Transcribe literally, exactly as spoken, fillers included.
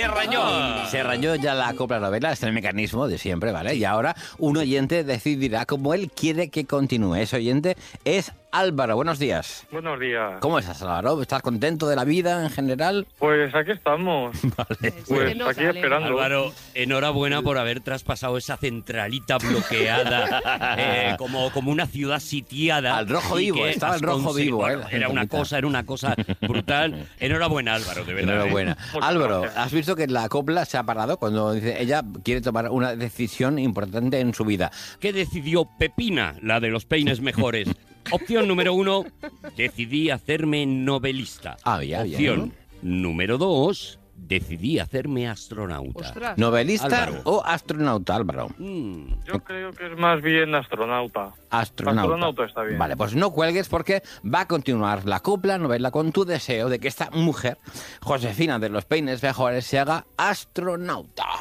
se rayó. Se rayó ya la copla novela, es el mecanismo de siempre, ¿vale? Y ahora un oyente decidirá cómo él quiere que continúe. Ese oyente es Álvaro. Buenos días. Buenos días. ¿Cómo estás, Álvaro? ¿Estás contento de la vida en general? Pues aquí estamos. Vale. Pues no aquí sale. esperando. Álvaro, enhorabuena por haber traspasado esa centralita bloqueada, eh, como, como una ciudad sitiada. Al rojo y vivo, que estaba has el rojo conseguido- vivo, bueno, eh, Era una centralita. cosa, era una cosa brutal. Enhorabuena, Álvaro, de verdad. Enhorabuena. ¿eh? Muchas Álvaro, gracias. has visto que la copla se ha parado cuando dice ella quiere tomar una decisión importante en su vida. ¿Qué decidió Pepina, la de los peines mejores? Opción número uno, decidí hacerme novelista. Ah, ya, ya, Opción número dos, decidí hacerme astronauta. Ostras. ¿Novelista Álvaro. o astronauta, Álvaro? Mm, Yo creo que es más bien astronauta. Astronauta. Astronauta está bien. Vale, pues no cuelgues porque va a continuar la copla novela con tu deseo de que esta mujer, Josefina de los peines mejores, se haga astronauta.